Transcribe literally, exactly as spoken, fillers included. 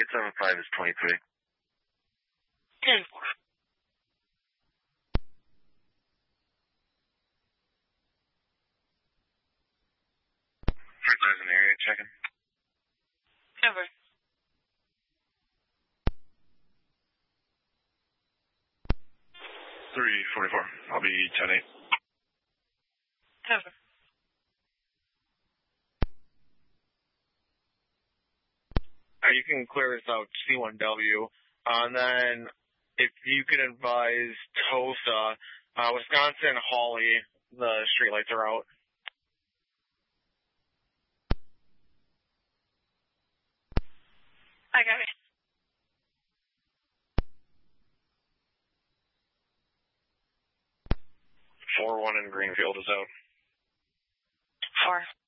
eight seven five is twenty-three. ten four. First eyes in the area, checking. Over. three forty-four. I'll be ten eight. Over. Uh, you can clear this out C one W. Uh, and then if you could advise Tosa, uh, Wisconsin, Hawley, the streetlights are out. I got it. four one in Greenfield is out. Four.